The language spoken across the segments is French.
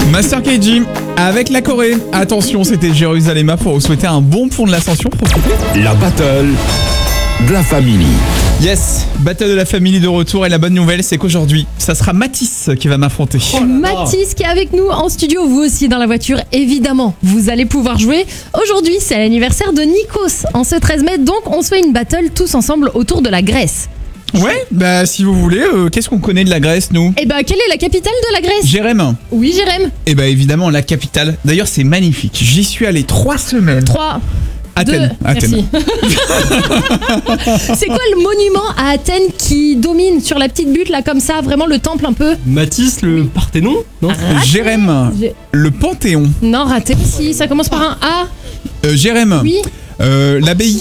Master KG avec la Corée. Attention, c'était Jérusalem pour vous souhaiter un bon pont de l'ascension. Profitez. La battle de la famille. Yes, battle de la famille de retour et la bonne nouvelle c'est qu'aujourd'hui, ça sera Mathis qui va m'affronter. Mathis qui est avec nous en studio, vous aussi dans la voiture, évidemment. Vous allez pouvoir jouer. Aujourd'hui, c'est l'anniversaire de Nikos en ce 13 mai, donc on se fait une battle tous ensemble autour de la Grèce. Ouais, bah si vous voulez, qu'est-ce qu'on connaît de la Grèce nous? Et bah, quelle est la capitale de la Grèce? Jérém. Oui, Jérém. Et bah évidemment la capitale. D'ailleurs c'est magnifique. J'y suis allé 3 semaines. 3. Athènes. Merci. C'est quoi le monument à Athènes qui domine sur la petite butte là comme ça, vraiment le temple un peu? Mathis, le Parthénon? Non. Jérém. Le Panthéon. Non, raté. Si, ça commence par un A. Jérém. Oui. L'abbaye.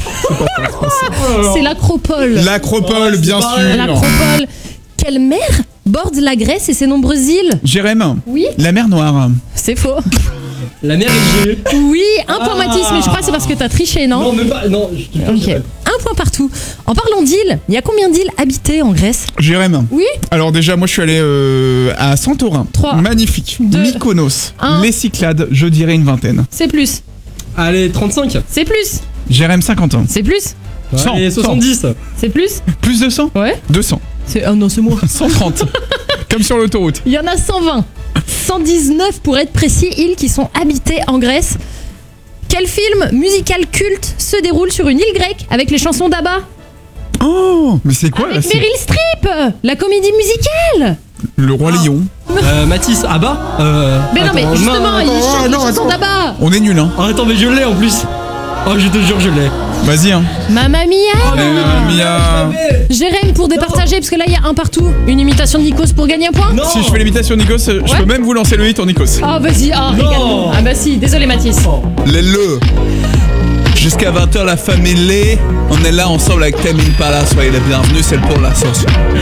C'est l'Acropole. L'Acropole, bien sûr. L'Acropole. Quelle mer borde la Grèce et ses nombreuses îles? Jérém. Oui. La mer Noire. C'est faux. La mer Égée. Oui, un point Mathis, mais je crois que c'est parce que t'as triché, non? Non, même pas. Non, je te jure, Ok. j'ai pas. Un point partout. En parlant d'îles, il y a combien d'îles habitées en Grèce? Jérém. Oui. Alors déjà, moi je suis allé à Santorin. 3. Magnifique. 2. Mykonos. 1. Les Cyclades, je dirais une vingtaine. C'est plus. Allez, 35. C'est plus. Jérém 50 ans. C'est plus. 100. Allez, 70. C'est plus. Plus de 100 Ouais. 200. C'est non, c'est moi. 130. Comme sur l'autoroute. Il y en a 120. 119 pour être précis, îles qui sont habitées en Grèce. Quel film musical culte se déroule sur une île grecque avec les chansons d'Abba? Oh, mais c'est quoi là? Avec Meryl Streep, la comédie musicale. Le Roi Lion. Mathis, Abba. Mais non, mais justement, il chante les chansons d'Abba. On est nul, hein. Attends, mais je l'ai en plus. Oh, je te jure, je l'ai. Vas-y, hein. Mamma mia. Mia. Jérém pour départager, parce que là il y a un partout. Une imitation de Nikos pour gagner un point? Non. Si je fais l'imitation de Nikos, je peux même vous lancer le hit en Nikos. Oh vas-y, régale-nous. Ah bah si, désolé Mathis. Le. Jusqu'à 20h, la famille. On est là ensemble avec Tamine Pala. Soyez les bienvenus, c'est le pour l'ascension.